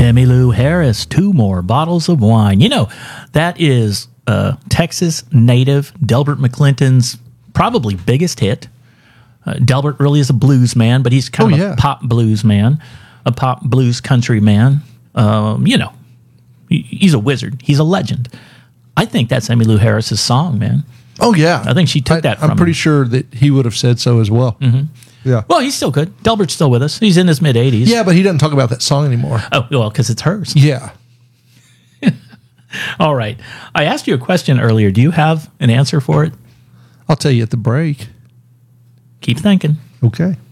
Emmylou Harris, 2 more bottles of wine. You know, that is Texas native Delbert McClinton's probably biggest hit. Delbert really is a blues man, but he's kind of a pop blues man, a pop blues country man. You know, he's a wizard. He's a legend. I think that's Emmylou Harris's song, man. Oh, yeah. I think she took that from I'm pretty him. sure that he would have said so as well. Mm-hmm. Yeah. Well, he's still good. Delbert's still with us. He's in his mid-80s. Yeah, but he doesn't talk about that song anymore. Oh, well, because it's hers. Yeah. All right. I asked you a question earlier. Do you have an answer for it? I'll tell you at the break. Keep thinking. Okay.